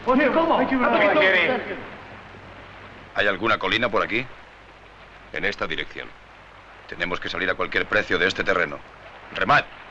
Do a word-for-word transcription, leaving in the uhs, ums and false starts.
¿Cómo? ¿Hay alguna colina por aquí? En esta dirección. Tenemos que salir a cualquier precio de este terreno. ¡Remad!